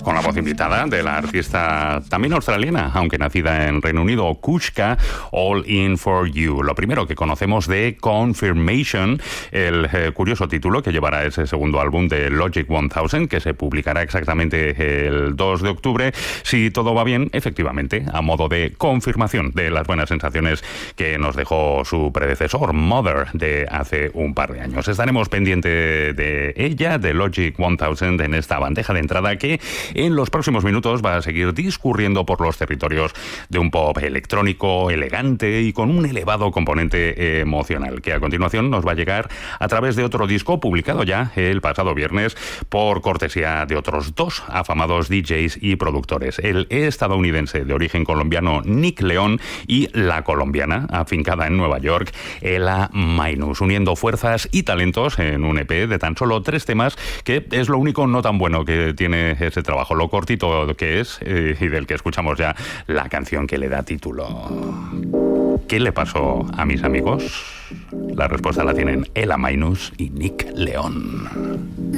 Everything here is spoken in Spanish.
con la voz invitada de la artista también australiana, aunque nacida en Reino Unido, Kushka, All In For You. Lo primero que conocemos de Confirmation, el curioso título que llevará ese segundo álbum de Logic 1000, que se publicará exactamente el 2 de octubre, si todo va bien, efectivamente, a modo de confirmación de las buenas sensaciones que nos dejó su predecesor, Mother, de hace un par de años. Estaremos pendientes de ella, de Logic 1000, en esta bandeja de entrada que en los próximos minutos va a seguir discurriendo por los territorios de un pop electrónico, elegante y con un elevado componente emocional, que a continuación nos va a llegar a través de otro disco publicado ya el pasado viernes por cortesía de otros dos afamados DJs y productores, el estadounidense de origen colombiano Nick León y la colombiana, afincada en Nueva York, Ela Minus, uniendo fuerzas y talentos en un EP de tan solo 3 temas, que es lo único no tan bueno que tiene ese trabajo, lo cortito que es, y del que escuchamos ya la canción que le da título. ¿Qué le pasó a mis amigos? La respuesta la tienen Ela Minus y Nick León.